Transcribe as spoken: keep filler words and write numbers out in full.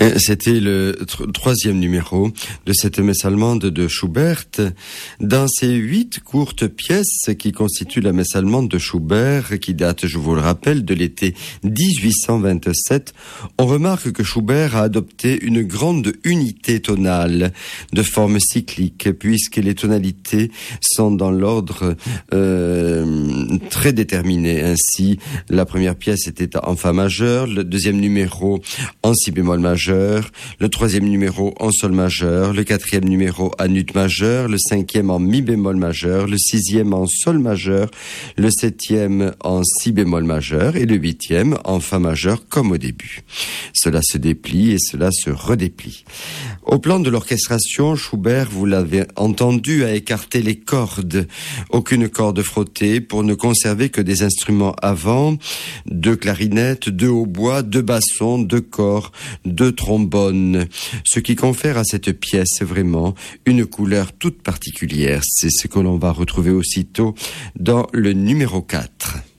C'était le tr- troisième numéro de cette messe allemande de Schubert. Dans ces huit courtes pièces qui constituent la messe allemande de Schubert, qui date, je vous le rappelle, de l'été dix-huit cent vingt-sept, on remarque que Schubert a adopté une grande unité tonale de forme cyclique, puisque les tonalités sont dans l'ordre euh, très déterminé. Ainsi, la première pièce était en fa majeur, le deuxième numéro en si bémol majeur, le troisième numéro en sol majeur, le quatrième numéro en ut majeur, le cinquième en mi bémol majeur, le sixième en sol majeur, le septième en si bémol majeur et le huitième en fa majeur comme au début. Cela se déplie et cela se redéplie. Au plan de l'orchestration, Schubert, vous l'avez entendu, a écarté les cordes. Aucune corde frottée pour ne conserver que des instruments avant, deux clarinettes, deux hautbois, deux bassons, deux cors, deux trombones. Ce qui confère à cette pièce vraiment une couleur toute particulière. C'est ce que l'on va retrouver aussitôt dans le numéro quatre.